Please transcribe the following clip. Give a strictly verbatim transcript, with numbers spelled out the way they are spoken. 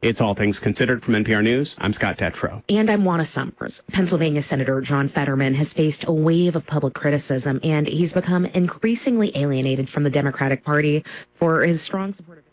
It's All Things Considered from N P R News. I'm Scott Tetro. And I'm Juana Summers. Pennsylvania Senator John Fetterman has faced a wave of public criticism, and he's become increasingly alienated from the Democratic Party for his strong support of